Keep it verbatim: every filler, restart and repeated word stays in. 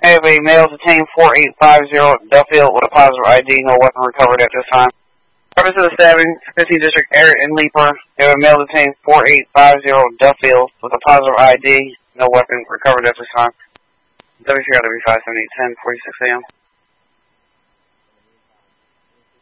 Have a male detained four eight five zero Duffield with a positive I D, no weapon recovered at this time. Purpose of the stabbing, fifteenth District, Eric and Leeper. Have a male detained four eight five zero Duffield with a positive I D, no weapon recovered at this time. W C R W five seven eight ten, forty-six A M